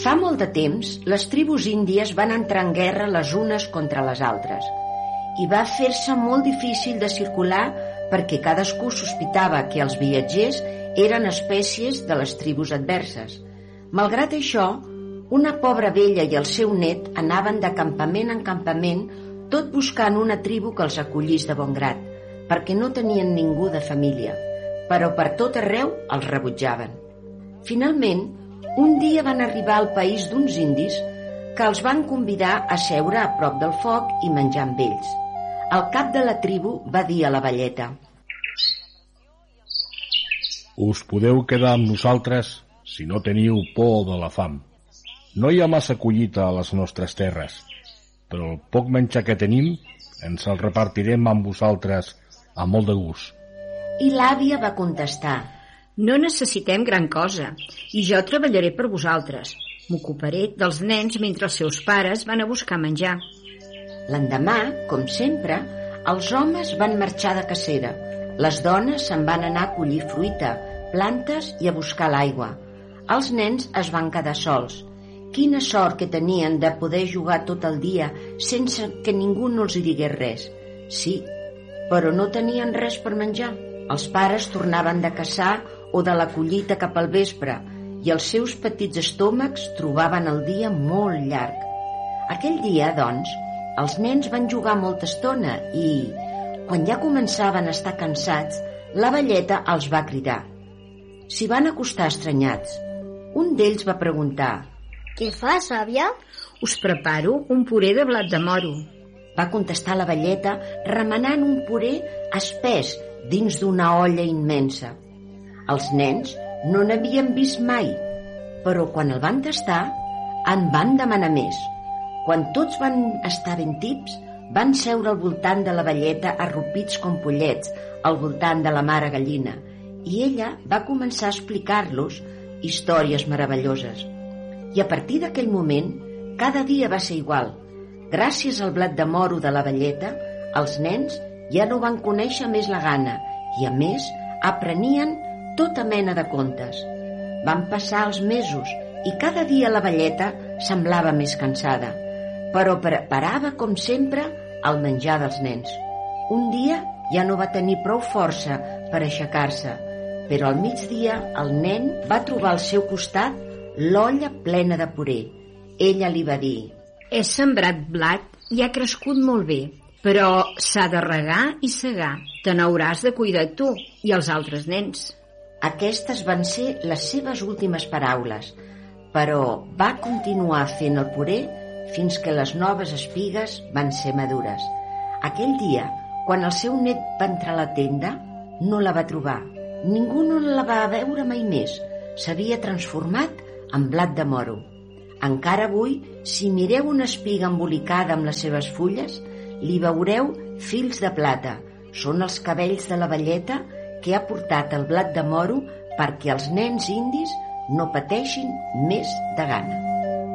Fa molt de temps, les tribus índies van entrar en guerra les unes contra les altres i va fer-se molt difícil de circular perquè cadascú sospitava que els viatgers eren espècies de les tribus adverses. Malgrat això, una pobra vella i el seu net anaven de campament en campament, tot buscant una tribu que els acollís de bon grat, perquè no tenien ningú de família, però per tot arreu els rebutjaven. Finalment, un dia van arribar al país d'uns indis que els van convidar a seure a prop del foc i menjar amb ells. El cap de la tribu va dir a la velleta: «Us podeu quedar amb nosaltres si no teniu por de la fam. No hi ha massa collita a les nostres terres, però el poc menjar que tenim ens el repartirem amb vosaltres a molt de gust». I l'àvia va contestar: «No necessitem gran cosa, i jo treballaré per vosaltres. M'ocuparé dels nens mentre els seus pares van a buscar menjar». L'endemà, com sempre, els homes van marxar de cacera. Les dones se'n van anar a collir fruita, plantes i a buscar l'aigua. Els nens es van quedar sols. Quina sort que tenien de poder jugar tot el dia sense que ningú no els hi digués res. Sí, però no tenien res per menjar. Els pares tornaven de caçar o de la collita cap al vespre i els seus petits estómacs trobaven el dia molt llarg. Aquell dia, doncs, els nens van jugar molta estona i, quan ja començaven a estar cansats, la velleta els va cridar. S'hi van acostar estranyats. Un d'ells va preguntar: «Què fas, àvia?» «Us preparo un puré de blat de moro», va contestar la velleta, remenant un puré espès dins d'una olla immensa. Els nens no n'havien vist mai, però quan el van tastar, en van demanar més. Quan tots van estar ben tips, van seure al voltant de la velleta arrupits com pollets, al voltant de la mare gallina, i ella va començar a explicar-los històries meravelloses. I a partir d'aquell moment, cada dia va ser igual. Gràcies al blat de moro de la velleta, els nens ja no van conèixer més la gana i, a més, aprenien tota mena de contes. Van passar els mesos i cada dia la velleta semblava més cansada, però preparava, com sempre, el menjar dels nens. Un dia ja no va tenir prou força per aixecar-se, però al migdia el nen va trobar al seu costat l'olla plena de puré. Ella li va dir: «He sembrat blat i ha crescut molt bé, però s'ha de regar i segar. Te n'hauràs de cuidar tu i els altres nens». Aquestes van ser les seves últimes paraules, però va continuar fent el puré fins que les noves espigues van ser madures. Aquell dia, quan el seu net va entrar a la tenda, no la va trobar. Ningú no la va veure mai més. S'havia transformat en blat de moro. Encara avui, si mireu una espiga embolicada amb les seves fulles, li veureu fils de plata. Són els cabells de la velleta que ha portat el blat de moro perquè els nens indis no pateixin més de gana.